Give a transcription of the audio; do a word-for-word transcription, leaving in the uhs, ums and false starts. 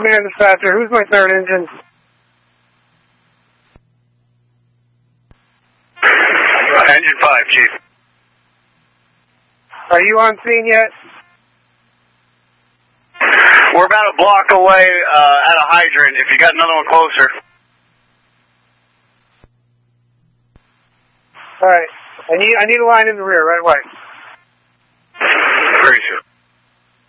Command dispatcher, who's my third engine? Engine five, Chief. Are you on scene yet? We're about a block away uh, at a hydrant. If you got another one closer. All right. I need I need a line in the rear right away.